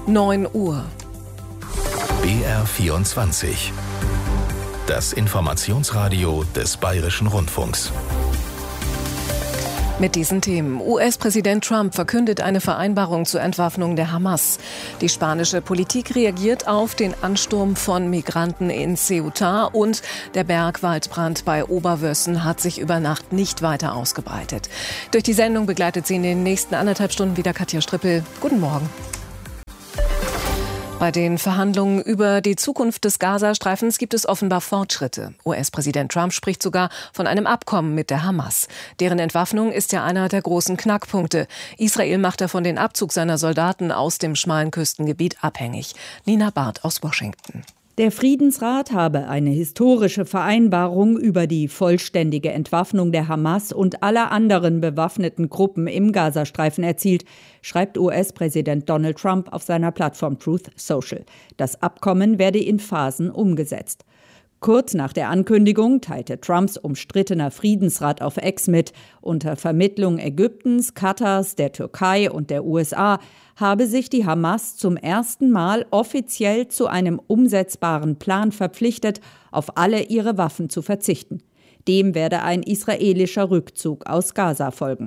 9 Uhr. BR24. Das Informationsradio des Bayerischen Rundfunks. Mit diesen Themen. US-Präsident Trump verkündet eine Vereinbarung zur Entwaffnung der Hamas. Die spanische Politik reagiert auf den Ansturm von Migranten in Ceuta und der Bergwaldbrand bei Oberwössen hat sich über Nacht nicht weiter ausgebreitet. Durch die Sendung begleitet Sie in den nächsten 1,5 Stunden wieder Katja Strippel. Guten Morgen. Bei den Verhandlungen über die Zukunft des Gazastreifens gibt es offenbar Fortschritte. US-Präsident Trump spricht sogar von einem Abkommen mit der Hamas. Deren Entwaffnung ist ja einer der großen Knackpunkte. Israel macht davon den Abzug seiner Soldaten aus dem schmalen Küstengebiet abhängig. Nina Barth aus Washington. Der Friedensrat habe eine historische Vereinbarung über die vollständige Entwaffnung der Hamas und aller anderen bewaffneten Gruppen im Gazastreifen erzielt, schreibt US-Präsident Donald Trump auf seiner Plattform Truth Social. Das Abkommen werde in Phasen umgesetzt. Kurz nach der Ankündigung teilte Trumps umstrittener Friedensrat auf X mit, unter Vermittlung Ägyptens, Katars, der Türkei und der USA habe sich die Hamas zum ersten Mal offiziell zu einem umsetzbaren Plan verpflichtet, auf alle ihre Waffen zu verzichten. Dem werde ein israelischer Rückzug aus Gaza folgen.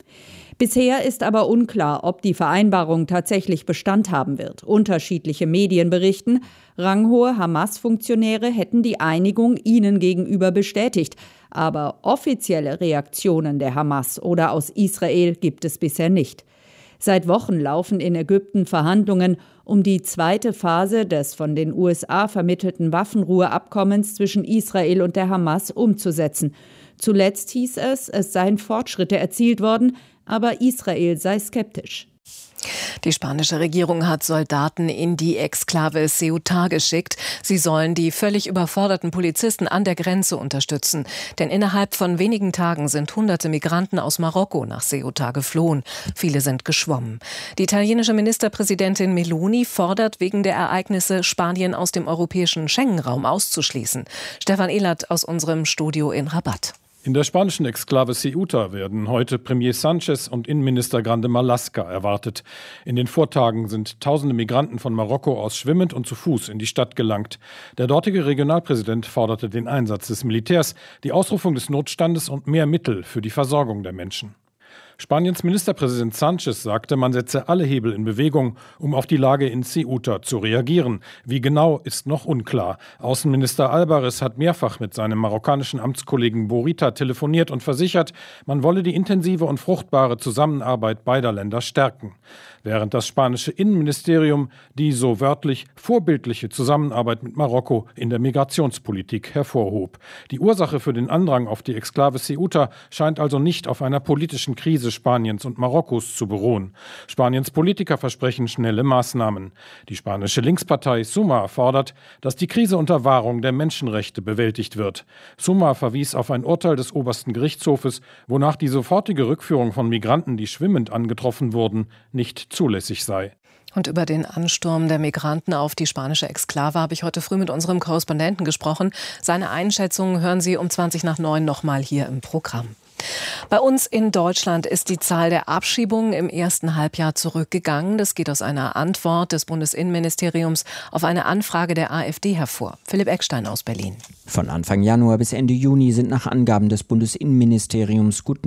Bisher ist aber unklar, ob die Vereinbarung tatsächlich Bestand haben wird. Unterschiedliche Medien berichten, ranghohe Hamas-Funktionäre hätten die Einigung ihnen gegenüber bestätigt. Aber offizielle Reaktionen der Hamas oder aus Israel gibt es bisher nicht. Seit Wochen laufen in Ägypten Verhandlungen, um die zweite Phase des von den USA vermittelten Waffenruheabkommens zwischen Israel und der Hamas umzusetzen. Zuletzt hieß es seien Fortschritte erzielt worden, aber Israel sei skeptisch. Die spanische Regierung hat Soldaten in die Exklave Ceuta geschickt. Sie sollen die völlig überforderten Polizisten an der Grenze unterstützen. Denn innerhalb von wenigen Tagen sind Hunderte Migranten aus Marokko nach Ceuta geflohen. Viele sind geschwommen. Die italienische Ministerpräsidentin Meloni fordert wegen der Ereignisse, Spanien aus dem europäischen Schengen-Raum auszuschließen. Stefan Ehlert aus unserem Studio in Rabat. In der spanischen Exklave Ceuta werden heute Premier Sánchez und Innenminister Grande Marlaska erwartet. In den Vortagen sind tausende Migranten von Marokko aus schwimmend und zu Fuß in die Stadt gelangt. Der dortige Regionalpräsident forderte den Einsatz des Militärs, die Ausrufung des Notstandes und mehr Mittel für die Versorgung der Menschen. Spaniens Ministerpräsident Sánchez sagte, man setze alle Hebel in Bewegung, um auf die Lage in Ceuta zu reagieren. Wie genau, ist noch unklar. Außenminister Álvarez hat mehrfach mit seinem marokkanischen Amtskollegen Borita telefoniert und versichert, man wolle die intensive und fruchtbare Zusammenarbeit beider Länder stärken. Während das spanische Innenministerium die so wörtlich vorbildliche Zusammenarbeit mit Marokko in der Migrationspolitik hervorhob. Die Ursache für den Andrang auf die Exklave Ceuta scheint also nicht auf einer politischen Krise Spaniens und Marokkos zu beruhen. Spaniens Politiker versprechen schnelle Maßnahmen. Die spanische Linkspartei Sumar fordert, dass die Krise unter Wahrung der Menschenrechte bewältigt wird. Sumar verwies auf ein Urteil des obersten Gerichtshofes, wonach die sofortige Rückführung von Migranten, die schwimmend angetroffen wurden, nicht zulässig sei. Und über den Ansturm der Migranten auf die spanische Exklave habe ich heute früh mit unserem Korrespondenten gesprochen. Seine Einschätzungen hören Sie um 8:20 nochmal hier im Programm. Bei uns in Deutschland ist die Zahl der Abschiebungen im ersten Halbjahr zurückgegangen. Das geht aus einer Antwort des Bundesinnenministeriums auf eine Anfrage der AfD hervor. Philipp Eckstein aus Berlin. Von Anfang Januar bis Ende Juni sind nach Angaben des Bundesinnenministeriums gut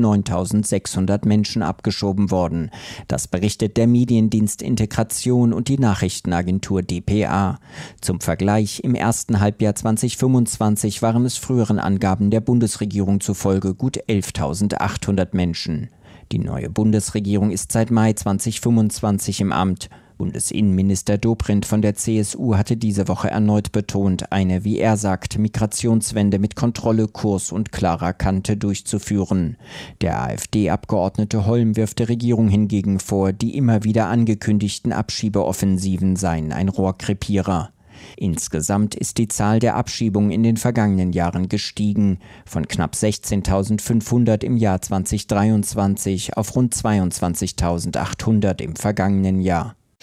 9.600 Menschen abgeschoben worden. Das berichtet der Mediendienst Integration und die Nachrichtenagentur dpa. Zum Vergleich, im ersten Halbjahr 2025 waren es früheren Angaben der Bundesregierung zufolge gut 11.800 Menschen. Die neue Bundesregierung ist seit Mai 2025 im Amt. Bundesinnenminister Dobrindt von der CSU hatte diese Woche erneut betont, eine, wie er sagt, Migrationswende mit Kontrolle, Kurs und klarer Kante durchzuführen. Der AfD-Abgeordnete Holm wirft der Regierung hingegen vor, die immer wieder angekündigten Abschiebeoffensiven seien ein Rohrkrepierer. Insgesamt ist die Zahl der Abschiebungen in den vergangenen Jahren gestiegen, von knapp 16.500 im Jahr 2023 auf rund 22.800 im vergangenen Jahr.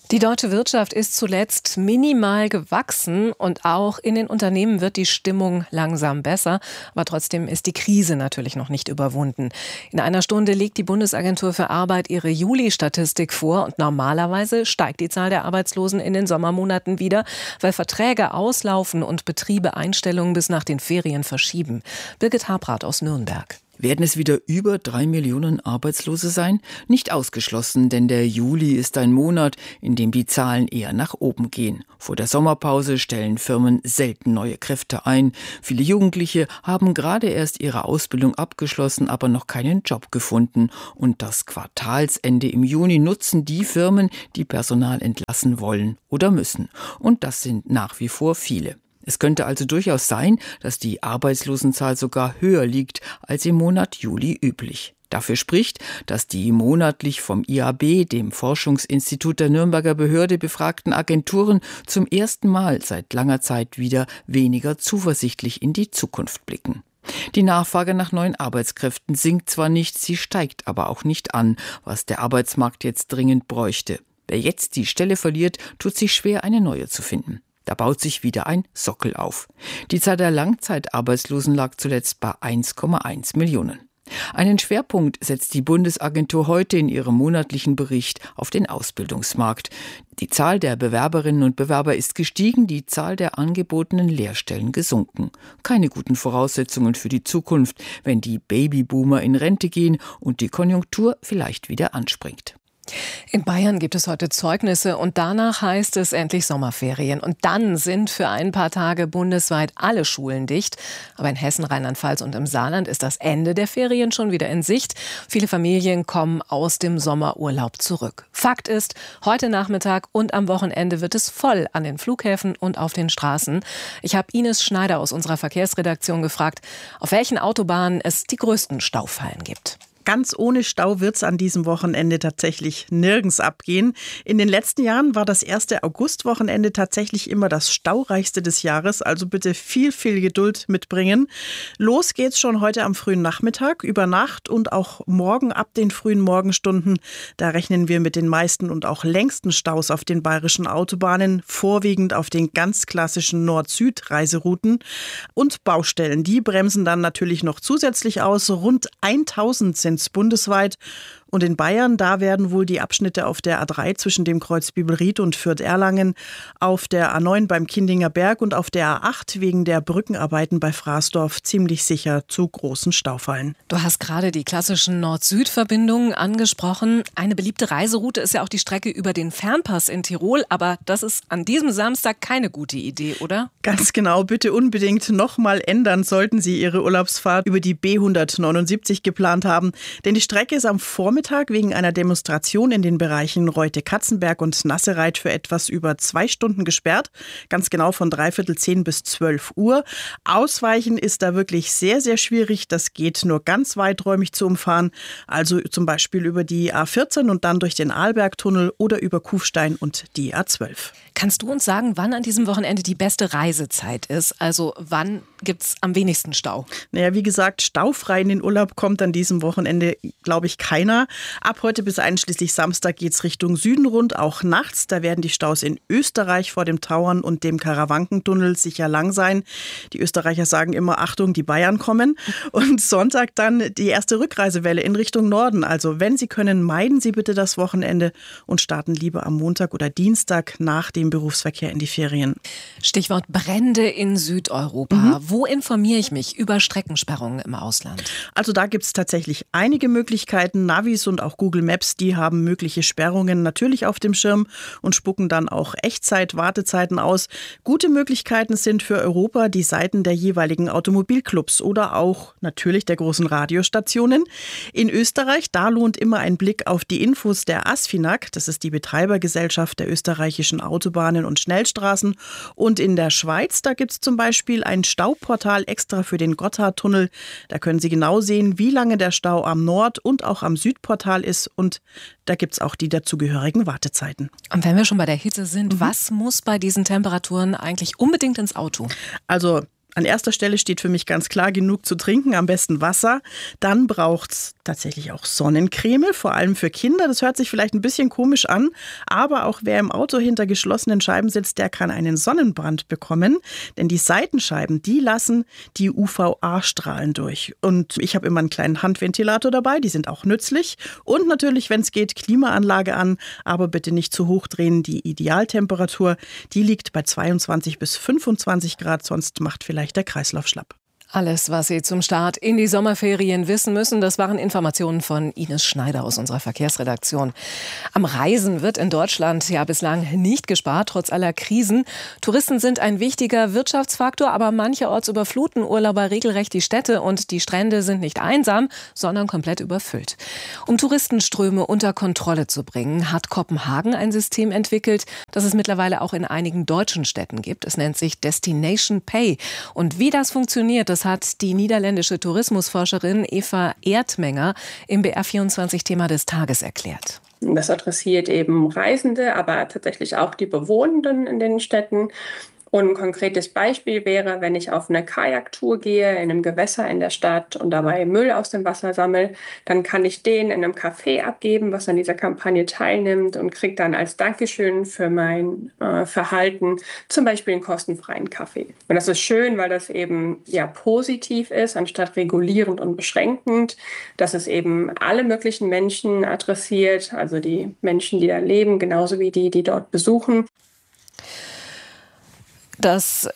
Die deutsche Wirtschaft ist zuletzt minimal gewachsen und auch in den Unternehmen wird die Stimmung langsam besser. Aber trotzdem ist die Krise natürlich noch nicht überwunden. In einer Stunde legt die Bundesagentur für Arbeit ihre Juli-Statistik vor und normalerweise steigt die Zahl der Arbeitslosen in den Sommermonaten wieder, weil Verträge auslaufen und Betriebe Einstellungen bis nach den Ferien verschieben. Birgit Habrath aus Nürnberg. Werden es wieder über 3 Millionen Arbeitslose sein? Nicht ausgeschlossen, denn der Juli ist ein Monat, in dem die Zahlen eher nach oben gehen. Vor der Sommerpause stellen Firmen selten neue Kräfte ein. Viele Jugendliche haben gerade erst ihre Ausbildung abgeschlossen, aber noch keinen Job gefunden. Und das Quartalsende im Juni nutzen die Firmen, die Personal entlassen wollen oder müssen. Und das sind nach wie vor viele. Es könnte also durchaus sein, dass die Arbeitslosenzahl sogar höher liegt als im Monat Juli üblich. Dafür spricht, dass die monatlich vom IAB, dem Forschungsinstitut der Nürnberger Behörde, befragten Agenturen zum ersten Mal seit langer Zeit wieder weniger zuversichtlich in die Zukunft blicken. Die Nachfrage nach neuen Arbeitskräften sinkt zwar nicht, sie steigt aber auch nicht an, was der Arbeitsmarkt jetzt dringend bräuchte. Wer jetzt die Stelle verliert, tut sich schwer, eine neue zu finden. Da baut sich wieder ein Sockel auf. Die Zahl der Langzeitarbeitslosen lag zuletzt bei 1,1 Millionen. Einen Schwerpunkt setzt die Bundesagentur heute in ihrem monatlichen Bericht auf den Ausbildungsmarkt. Die Zahl der Bewerberinnen und Bewerber ist gestiegen, die Zahl der angebotenen Lehrstellen gesunken. Keine guten Voraussetzungen für die Zukunft, wenn die Babyboomer in Rente gehen und die Konjunktur vielleicht wieder anspringt. In Bayern gibt es heute Zeugnisse und danach heißt es endlich Sommerferien. Und dann sind für ein paar Tage bundesweit alle Schulen dicht. Aber in Hessen, Rheinland-Pfalz und im Saarland ist das Ende der Ferien schon wieder in Sicht. Viele Familien kommen aus dem Sommerurlaub zurück. Fakt ist, heute Nachmittag und am Wochenende wird es voll an den Flughäfen und auf den Straßen. Ich habe Ines Schneider aus unserer Verkehrsredaktion gefragt, auf welchen Autobahnen es die größten Staufallen gibt. Ganz ohne Stau wird's an diesem Wochenende tatsächlich nirgends abgehen. In den letzten Jahren war das erste Augustwochenende tatsächlich immer das staureichste des Jahres. Also bitte viel, viel Geduld mitbringen. Los geht's schon heute am frühen Nachmittag, über Nacht und auch morgen ab den frühen Morgenstunden. Da rechnen wir mit den meisten und auch längsten Staus auf den bayerischen Autobahnen, vorwiegend auf den ganz klassischen Nord-Süd-Reiserouten. Und Baustellen, die bremsen dann natürlich noch zusätzlich aus. Rund 1000 sind bundesweit. Und in Bayern, da werden wohl die Abschnitte auf der A3 zwischen dem Kreuz Bibelried und Fürth-Erlangen, auf der A9 beim Kindinger Berg und auf der A8 wegen der Brückenarbeiten bei Fraßdorf ziemlich sicher zu großen Staufallen. Du hast gerade die klassischen Nord-Süd-Verbindungen angesprochen. Eine beliebte Reiseroute ist ja auch die Strecke über den Fernpass in Tirol. Aber das ist an diesem Samstag keine gute Idee, oder? Ganz genau, bitte unbedingt nochmal ändern, sollten Sie Ihre Urlaubsfahrt über die B179 geplant haben. Denn die Strecke ist am Vormittag wegen einer Demonstration in den Bereichen Reute-Katzenberg und Nassereit für etwas über 2 Stunden gesperrt. Ganz genau von 9:45 bis 12 Uhr. Ausweichen ist da wirklich sehr, sehr schwierig. Das geht nur ganz weiträumig zu umfahren. Also zum Beispiel über die A14 und dann durch den Arlbergtunnel oder über Kufstein und die A12. Kannst du uns sagen, wann an diesem Wochenende die beste Reisezeit ist? Also wann gibt's am wenigsten Stau? Naja, wie gesagt, staufrei in den Urlaub kommt an diesem Wochenende, glaube ich, keiner. Ab heute bis einschließlich Samstag geht's Richtung Süden rund, auch nachts. Da werden die Staus in Österreich vor dem Tauern und dem Karawankentunnel sicher lang sein. Die Österreicher sagen immer, Achtung, die Bayern kommen. Und Sonntag dann die erste Rückreisewelle in Richtung Norden. Also wenn Sie können, meiden Sie bitte das Wochenende und starten lieber am Montag oder Dienstag nach dem Berufsverkehr in die Ferien. Stichwort Brände in Südeuropa. Wo informiere ich mich über Streckensperrungen im Ausland? Also da gibt es tatsächlich einige Möglichkeiten. Navis und auch Google Maps, die haben mögliche Sperrungen natürlich auf dem Schirm und spucken dann auch Echtzeit-Wartezeiten aus. Gute Möglichkeiten sind für Europa die Seiten der jeweiligen Automobilclubs oder auch natürlich der großen Radiostationen. In Österreich, da lohnt immer ein Blick auf die Infos der ASFINAG. Das ist die Betreibergesellschaft der österreichischen Autobahnen und Schnellstraßen. Und in der Schweiz, da gibt es zum Beispiel ein Stauportal extra für den Gotthardtunnel. Da können Sie genau sehen, wie lange der Stau am Nord- und auch am Südportal ist. Und da gibt es auch die dazugehörigen Wartezeiten. Und wenn wir schon bei der Hitze sind, was muss bei diesen Temperaturen eigentlich unbedingt ins Auto? Also An erster Stelle steht für mich ganz klar, genug zu trinken, am besten Wasser. Dann braucht es tatsächlich auch Sonnencreme, vor allem für Kinder. Das hört sich vielleicht ein bisschen komisch an, aber auch wer im Auto hinter geschlossenen Scheiben sitzt, der kann einen Sonnenbrand bekommen. Denn die Seitenscheiben, die lassen die UVA-Strahlen durch. Und ich habe immer einen kleinen Handventilator dabei, die sind auch nützlich. Und natürlich, wenn es geht, Klimaanlage an, aber bitte nicht zu hoch drehen. Die Idealtemperatur, die liegt bei 22 bis 25 Grad, sonst macht vielleicht der Kreislauf schlapp. Alles, was Sie zum Start in die Sommerferien wissen müssen, das waren Informationen von Ines Schneider aus unserer Verkehrsredaktion. Am Reisen wird in Deutschland ja bislang nicht gespart, trotz aller Krisen. Touristen sind ein wichtiger Wirtschaftsfaktor, aber mancherorts überfluten Urlauber regelrecht die Städte und die Strände sind nicht einsam, sondern komplett überfüllt. Um Touristenströme unter Kontrolle zu bringen, hat Kopenhagen ein System entwickelt, das es mittlerweile auch in einigen deutschen Städten gibt. Es nennt sich Destination Pay. Und wie das funktioniert, das hat die niederländische Tourismusforscherin Eva Erdmenger im BR24-Thema des Tages erklärt. Das adressiert eben Reisende, aber tatsächlich auch die Bewohnenden in den Städten. Und ein konkretes Beispiel wäre, wenn ich auf eine Kajaktour gehe in einem Gewässer in der Stadt und dabei Müll aus dem Wasser sammle, dann kann ich den in einem Café abgeben, was an dieser Kampagne teilnimmt und kriege dann als Dankeschön für mein Verhalten zum Beispiel einen kostenfreien Kaffee. Und das ist schön, weil das eben ja positiv ist, anstatt regulierend und beschränkend, dass es eben alle möglichen Menschen adressiert, also die Menschen, die da leben, genauso wie die dort besuchen. Das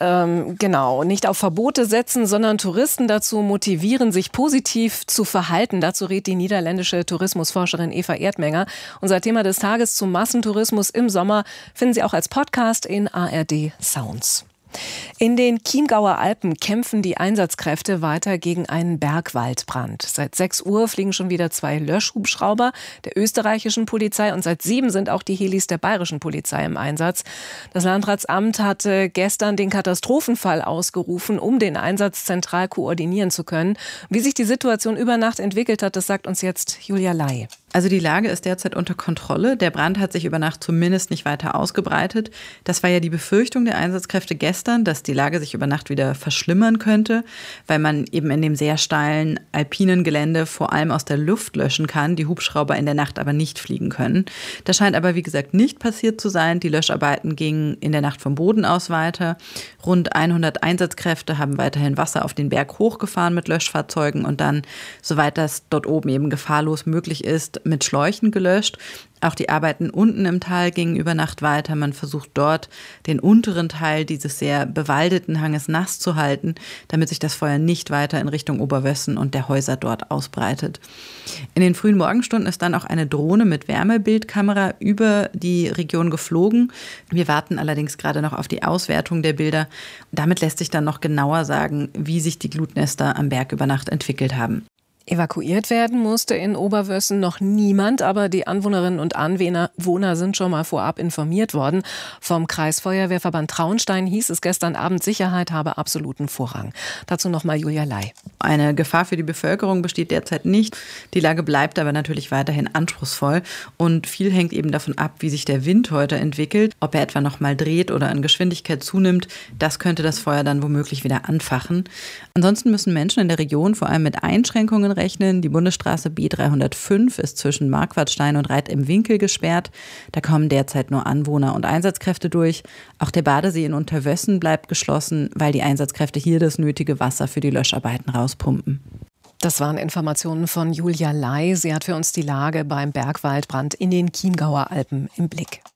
nicht auf Verbote setzen, sondern Touristen dazu motivieren, sich positiv zu verhalten. Dazu rät die niederländische Tourismusforscherin Eva Erdmenger. Unser Thema des Tages zum Massentourismus im Sommer finden Sie auch als Podcast in ARD Sounds. In den Chiemgauer Alpen kämpfen die Einsatzkräfte weiter gegen einen Bergwaldbrand. Seit 6 Uhr fliegen schon wieder 2 Löschhubschrauber der österreichischen Polizei und seit 7 sind auch die Helis der bayerischen Polizei im Einsatz. Das Landratsamt hatte gestern den Katastrophenfall ausgerufen, um den Einsatz zentral koordinieren zu können. Wie sich die Situation über Nacht entwickelt hat, das sagt uns jetzt Julia Lai. Also die Lage ist derzeit unter Kontrolle. Der Brand hat sich über Nacht zumindest nicht weiter ausgebreitet. Das war ja die Befürchtung der Einsatzkräfte gestern, dass die Lage sich über Nacht wieder verschlimmern könnte, weil man eben in dem sehr steilen alpinen Gelände vor allem aus der Luft löschen kann, die Hubschrauber in der Nacht aber nicht fliegen können. Das scheint aber, wie gesagt, nicht passiert zu sein. Die Löscharbeiten gingen in der Nacht vom Boden aus weiter. Rund 100 Einsatzkräfte haben weiterhin Wasser auf den Berg hochgefahren mit Löschfahrzeugen und dann, soweit das dort oben eben gefahrlos möglich ist, mit Schläuchen gelöscht. Auch die Arbeiten unten im Tal gingen über Nacht weiter. Man versucht dort, den unteren Teil dieses sehr bewaldeten Hanges nass zu halten, damit sich das Feuer nicht weiter in Richtung Oberwössen und der Häuser dort ausbreitet. In den frühen Morgenstunden ist dann auch eine Drohne mit Wärmebildkamera über die Region geflogen. Wir warten allerdings gerade noch auf die Auswertung der Bilder. Damit lässt sich dann noch genauer sagen, wie sich die Glutnester am Berg über Nacht entwickelt haben. Evakuiert werden musste in Oberwössen noch niemand, aber die Anwohnerinnen und Anwohner sind schon mal vorab informiert worden. Vom Kreisfeuerwehrverband Traunstein hieß es gestern Abend, Sicherheit habe absoluten Vorrang. Dazu nochmal Julia Lai. Eine Gefahr für die Bevölkerung besteht derzeit nicht. Die Lage bleibt aber natürlich weiterhin anspruchsvoll und viel hängt eben davon ab, wie sich der Wind heute entwickelt. Ob er etwa noch mal dreht oder an Geschwindigkeit zunimmt, das könnte das Feuer dann womöglich wieder anfachen. Ansonsten müssen Menschen in der Region vor allem mit Einschränkungen rechnen. Die Bundesstraße B305 ist zwischen Marquardstein und Reit im Winkel gesperrt. Da kommen derzeit nur Anwohner und Einsatzkräfte durch. Auch der Badesee in Unterwössen bleibt geschlossen, weil die Einsatzkräfte hier das nötige Wasser für die Löscharbeiten rauspumpen. Das waren Informationen von Julia Lai. Sie hat für uns die Lage beim Bergwaldbrand in den Chiemgauer Alpen im Blick.